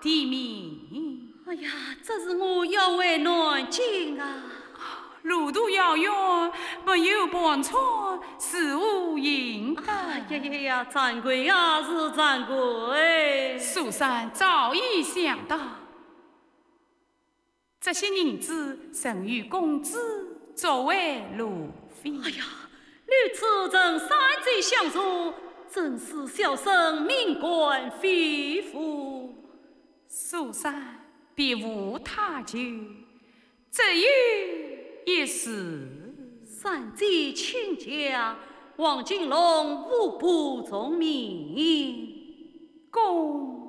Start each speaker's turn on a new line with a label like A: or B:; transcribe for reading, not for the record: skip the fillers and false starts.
A: 提名。
B: 哎呀，这是我要为南京啊！
A: 路途遥远，没有帮衬，是无应得。
B: 呀，掌柜啊，是掌柜。
A: 苏三早已想到，这些银子赠与公子作为路费。
B: 哎呀，屡次曾三贼相助，真是小生命冠非福。
A: 苏三别无他求，只有一事。
B: 三贼亲家，王金龙无不从命。
A: 公